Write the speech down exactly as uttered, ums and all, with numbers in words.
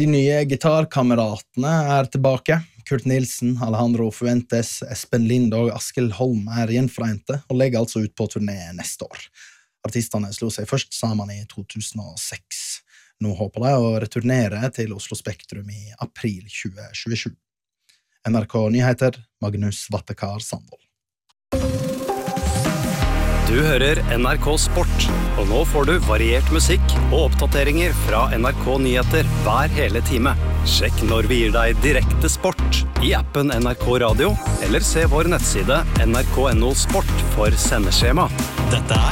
De nye gitarkameratene er tilbake. Kurt Nilsen, Alejandro Fuentes, Espen Lind og Askild Holm er gjenforente og legger altså ut på turné neste år. Artistene slo seg først sammen i to tusen og seks. Nå håper de å returnere til Oslo Spektrum i april tjue tjuesju. N R K Nyheter, Magnus Vattekar Sandvold. Du hører N R K Sport, og nå får du variert musikk og oppdateringer fra N R K Nyheter hver hele time. Sjekk når vi gir deg direkte sport i appen N R K Radio, eller se vår nettside N R K N O Sport for sendeskjema. Dette er